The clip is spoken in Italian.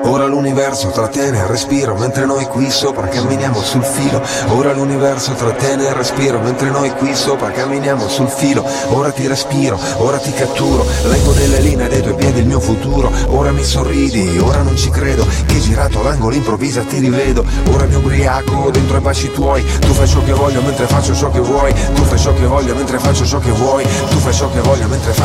Ora l'universo trattiene il respiro mentre noi qui sopra camminiamo sul filo. Ora l'universo trattiene il respiro mentre noi qui sopra camminiamo sul filo. Ora ti respiro, ora ti catturo, leggo nelle linee dei tuoi piedi il mio futuro. Ora mi sorridi, ora non ci credo, che girato all'angolo improvvisa ti rivedo. Ora mi ubriaco dentro ai baci tuoi. Tu fai ciò che voglio mentre faccio ciò che vuoi. Tu fai ciò che voglio mentre faccio ciò che vuoi. Tu fai ciò che voglio mentre faccio